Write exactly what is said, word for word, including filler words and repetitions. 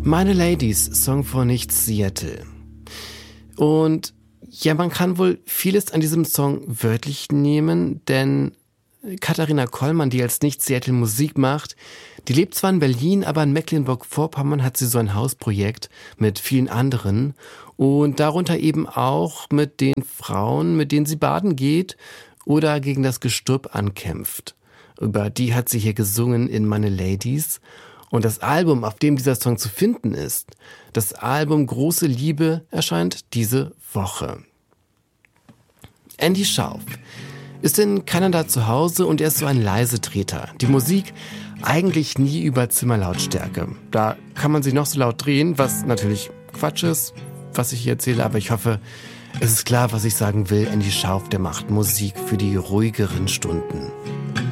Meine Ladies, Song von Nichts Seattle. Und ja, man kann wohl vieles an diesem Song wörtlich nehmen, denn Katharina Kollmann, die als Nichts Seattle Musik macht, die lebt zwar in Berlin, aber in Mecklenburg-Vorpommern hat sie so ein Hausprojekt mit vielen anderen und darunter eben auch mit den Frauen, mit denen sie baden geht oder gegen das Gestrüpp ankämpft. Über die hat sie hier gesungen in Meine Ladies. Und das Album, auf dem dieser Song zu finden ist, das Album Große Liebe, erscheint diese Woche. Andy Schauf ist in Kanada zu Hause und er ist so ein Leisetreter. Die Musik eigentlich nie über Zimmerlautstärke. Da kann man sich noch so laut drehen, was natürlich Quatsch ist, was ich hier erzähle, aber ich hoffe, es ist klar, was ich sagen will. Andy Schauf, der macht Musik für die ruhigeren Stunden.